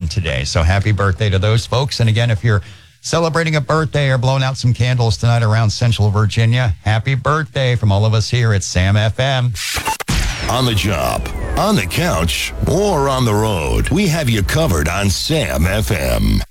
today. So happy birthday to those folks. And again, if you're celebrating a birthday or blowing out some candles tonight around Central Virginia, happy birthday from all of us here at Sam FM. On the job, on the couch, or on the road, we have you covered on Sam FM.